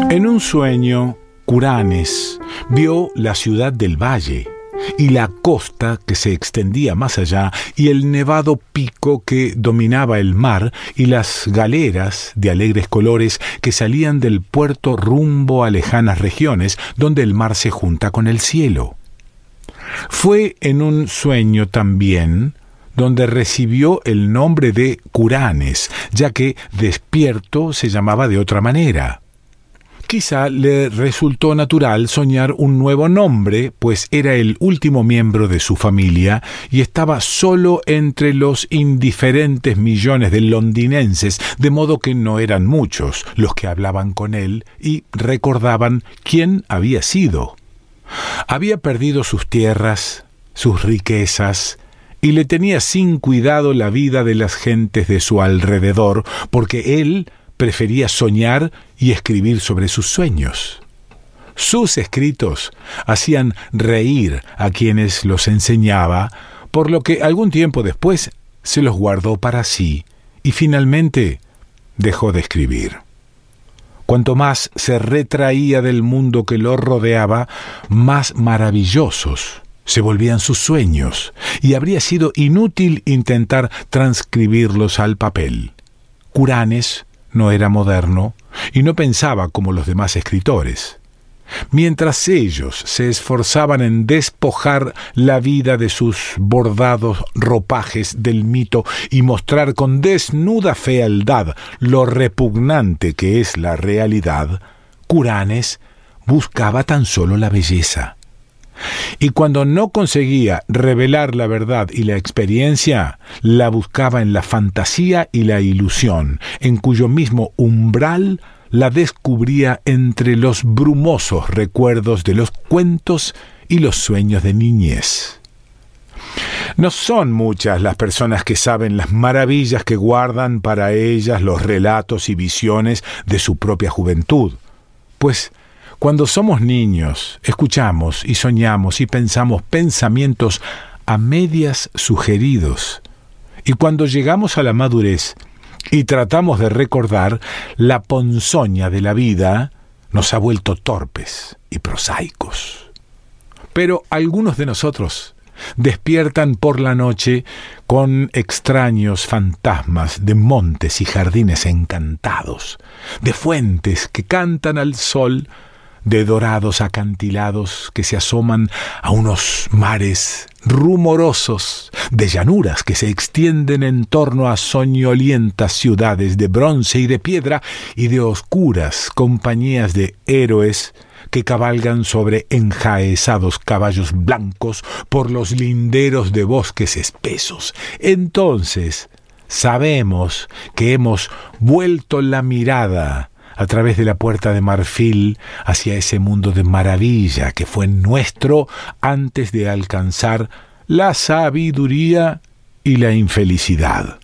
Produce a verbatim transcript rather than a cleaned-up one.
En un sueño, Curanes vio la ciudad del valle y la costa que se extendía más allá y el nevado pico que dominaba el mar y las galeras de alegres colores que salían del puerto rumbo a lejanas regiones donde el mar se junta con el cielo. Fue en un sueño también donde recibió el nombre de Curanes, ya que despierto se llamaba de otra manera. Quizá le resultó natural soñar un nuevo nombre, pues era el último miembro de su familia y estaba solo entre los indiferentes millones de londinenses, de modo que no eran muchos los que hablaban con él y recordaban quién había sido. Había perdido sus tierras, sus riquezas, y le tenía sin cuidado la vida de las gentes de su alrededor, porque él prefería soñar y escribir sobre sus sueños. Sus escritos hacían reír a quienes los enseñaba, por lo que algún tiempo después se los guardó para sí y finalmente dejó de escribir. Cuanto más se retraía del mundo que lo rodeaba, más maravillosos se volvían sus sueños, y habría sido inútil intentar transcribirlos al papel. Curanes no era moderno y no pensaba como los demás escritores. Mientras ellos se esforzaban en despojar la vida de sus bordados ropajes del mito y mostrar con desnuda fealdad lo repugnante que es la realidad, Curanes buscaba tan solo la belleza. Y cuando no conseguía revelar la verdad y la experiencia, la buscaba en la fantasía y la ilusión, en cuyo mismo umbral la descubría entre los brumosos recuerdos de los cuentos y los sueños de niñez. No son muchas las personas que saben las maravillas que guardan para ellas los relatos y visiones de su propia juventud, pues cuando somos niños, escuchamos y soñamos y pensamos pensamientos a medias sugeridos. Y cuando llegamos a la madurez y tratamos de recordar, la ponzoña de la vida nos ha vuelto torpes y prosaicos. Pero algunos de nosotros despiertan por la noche con extraños fantasmas de montes y jardines encantados, de fuentes que cantan al sol, de dorados acantilados que se asoman a unos mares rumorosos, de llanuras que se extienden en torno a soñolientas ciudades de bronce y de piedra, y de oscuras compañías de héroes que cabalgan sobre enjaezados caballos blancos por los linderos de bosques espesos. Entonces sabemos que hemos vuelto la mirada a través de la puerta de marfil hacia ese mundo de maravilla que fue nuestro antes de alcanzar la sabiduría y la infelicidad.